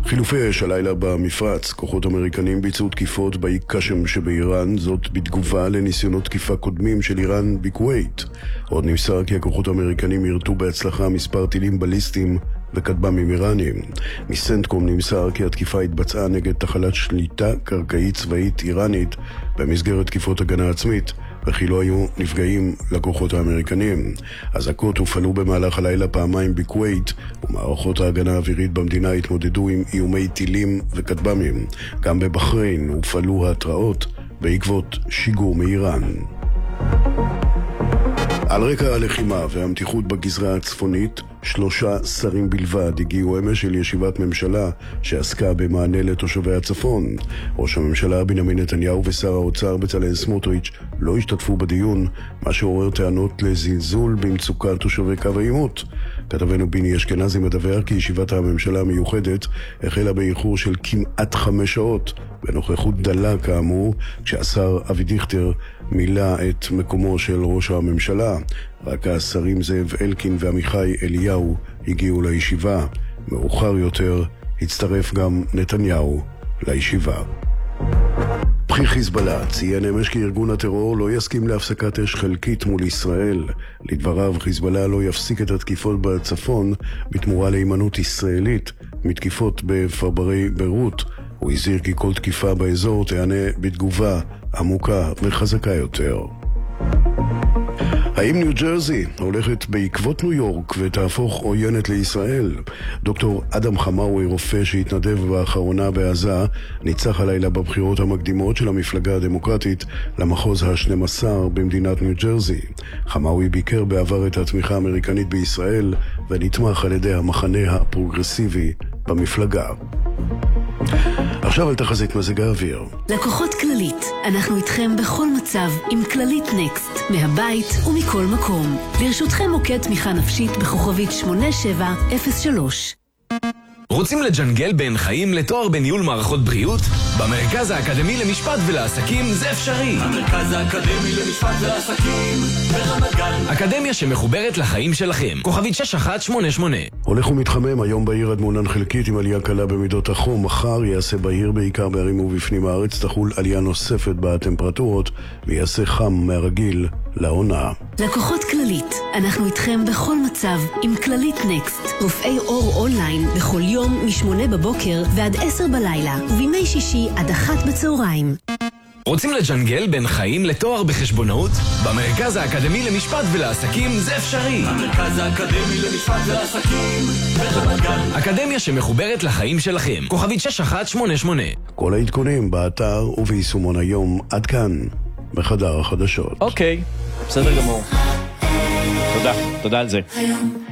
חילופי אש הלילה במפרץ. כוחות אמריקנים ביצעו תקיפות באי קשם שבאיראן, זאת בתגובה לניסיונות תקיפה קודמים של איראן בכווית. עוד נמסר כי הכוחות האמריקנים ירתו בהצלחה מספר טילים בליסטיים וכטב"מים איראנים. מסנטקום נמסר כי התקיפה התבצעה נגד תחנת שליטה קרקעית צבאית איראנית במסגרת תקיפות הגנה עצמית, וכי לא היו נפגעים לכוחות האמריקנים. אזעקות הופעלו במהלך הלילה פעמיים בכווית, ומערכות ההגנה האווירית במדינה התמודדו עם איומי טילים וכטב"מים. גם בבחריין הופעלו התראות בעקבות שיגור מאיראן. על רקע הלחימה והמתיחות בגזרה הצפונית, 3 שרים בלבד הגיעו אמש אל ישיבת ממשלה שעסקה במענה לתושבי הצפון. ראש הממשלה בנימין נתניהו ושר האוצר בצלאל סמוטריץ' לא השתתפו בדיון, מה שעורר טענות לזלזול במצוקת תושבי קו העימות. כתבנו ביני אשכנזי מדווח כי ישיבת הממשלה המיוחדת החלה באיחור של כמעט 5 שעות, בנוכחות דלה כאמור, כשהשר אבי דיכטר מילא את מקומו של ראש הממשלה. רק השרים זאב אלקין ועמיחי אליהו הגיעו לישיבה. מאוחר יותר הצטרף גם נתניהו לישיבה. בכיר חיזבאללה ציין אמש כי ארגון הטרור לא יסכים להפסקת אש חלקית מול ישראל. לדבריו, חיזבאללה לא יפסיק את התקיפות בצפון בתמורה להימנעות ישראלית מתקיפות בפרברי ביירות. הוא הזהיר כי כל תקיפה באזור תענה בתגובה עמוקה וחזקה יותר. האם ניו ג'רזי הולכת בעקבות ניו יורק ותהפוך עוינת לישראל? דוקטור אדם חמאווי, רופא שהתנדב באחרונה בעזה, ניצח הלילה בבחירות המקדימות של המפלגה הדמוקרטית למחוז ה-12 במדינת ניו ג'רזי. חמאווי ביקר בעבר את התמיכה האמריקנית בישראל ונתמך על ידי המחנה הפרוגרסיבי במפלגה. עכשיו על תחזית מזג האוויר. לקוחות כללית, אנחנו איתכם בכל מצב עם כללית נקסט, מהבית ומכל מקום. לרשותכם מוקד תמיכה נפשית בכוכבית 8703. רוצים לג'נגל בין חיים לתואר בניהול מערכות בריאות? במרכז האקדמי למשפט ולעסקים זה אפשרי. המרכז האקדמי למשפט ולעסקים ברמת גן. אקדמיה שמחוברת לחיים שלכם. כוכבית 6188. הולך ומתחמם היום בעיר עד מעונן חלקית עם עלייה קלה במידות החום. מחר יעשה בעיר בעיקר בערים ובפנים הארץ תחול עלייה נוספת בטמפרטורות ויעשה חם מהרגיל לעונה. לקוחות כללית, אנחנו איתכם בכל מצב עם כללית נקסט. רופאי אור אונליין בכל יום מ-8 בבוקר ועד 10 בלילה ובימי שישי עד 1 בצהריים. רוצים לג'נגל בין חיים לתואר בחשבונאות? במרכז האקדמי למשפט ולעסקים זה אפשרי. המרכז האקדמי למשפט ולעסקים ברמת גן. אקדמיה שמחוברת לחיים שלכם. כוכבית 6188. כל העדכונים באתר וביישומון היום. עד כאן בחדר החדשות. אוקיי, בסדר גמור. תודה על זה.